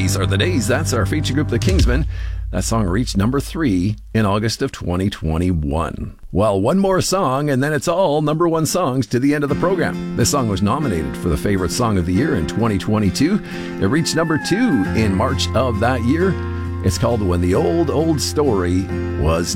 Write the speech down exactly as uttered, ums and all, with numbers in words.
These Are the Days. That's our feature group, The Kingsmen. That song reached number three in August of twenty twenty-one. Well, one more song, and then it's all number one songs to the end of the program. This song was nominated for the Favorite Song of the Year in twenty twenty-two. It reached number two in March of that year. It's called When the Old, Old Story Was